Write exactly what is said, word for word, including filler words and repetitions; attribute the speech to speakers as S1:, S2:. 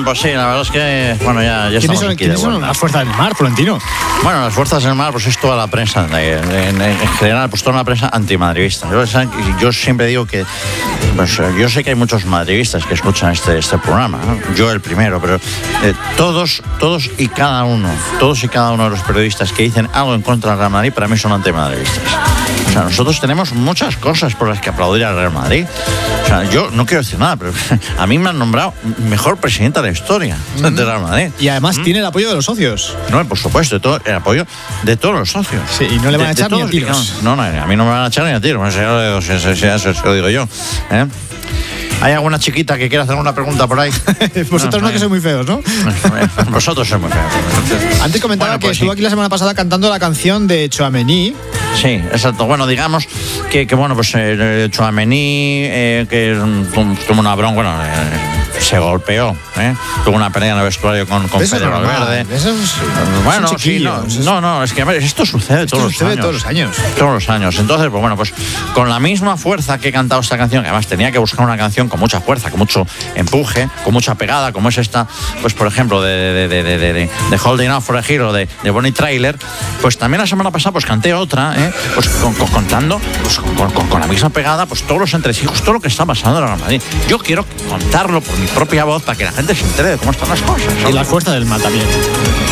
S1: pues sí, la verdad es que, bueno, ya, ya estamos
S2: son,
S1: aquí.
S2: ¿Quiénes son las fuerzas del mar, Florentino?
S1: Bueno, las fuerzas del mar, pues es toda la prensa, de, de, de, en general, pues toda la prensa antimadridista. Yo, yo siempre digo que, pues yo sé que hay muchos madridistas que escuchan este, este programa, ¿no? Yo el primero, pero eh, todos, todos y cada uno, todos y cada uno de los periodistas que dicen algo en contra del Real Madrid, para mí son antimadridistas. O sea, nosotros tenemos muchas cosas por las que aplaudir al Real Madrid. O sea, yo no quiero decir nada, pero a mí me han nombrado mejor presidenta de la historia mm. del Real Madrid.
S2: Y además
S1: ¿Mm?
S2: tiene el apoyo de los socios.
S1: No, por supuesto, todo, el apoyo de todos los socios.
S2: Sí, y no le van a
S1: de,
S2: echar
S1: de
S2: ni a tiros.
S1: No, no, a mí no me van a echar ni a tiros, eso, eso, eso, eso, eso lo digo yo. ¿eh? ¿Hay alguna chiquita que quiera hacer una pregunta por ahí?
S2: Vosotros no, no, que sois muy feos, ¿no?
S1: Vosotros sois muy feos.
S2: Antes comentaba bueno, pues que estuvo sí. aquí la semana pasada cantando la canción de Tchouaméni.
S1: Sí, exacto. Bueno, digamos que, que bueno, pues eh, Tchouaméni, eh, que tuvo una bronca, bueno, eh, se golpeó, ¿eh? Tuvo una pelea en el vestuario con, con Fede Valverde.
S2: Eso es,
S1: bueno, sí, no, no, no, es que a ver, esto sucede,
S2: esto
S1: todos,
S2: sucede
S1: los
S2: todos los años.
S1: Todos los años. Entonces, pues bueno, pues con la misma fuerza que he cantado esta canción, que además tenía que buscar una canción con mucha fuerza, con mucho empuje, con mucha pegada, como es esta, pues por ejemplo, de, de, de, de, de, de, de Holding Out for a Hero, de, de Bonnie Tyler, pues también la semana pasada pues canté otra, ¿eh? Pues con, con, contando, pues con, con, con la misma pegada, pues todos los entresijos, todo lo que está pasando en el Real Madrid. Yo quiero contarlo por mi propia voz para que la gente se entere de cómo están las cosas.
S2: Y la fuerza del mal también.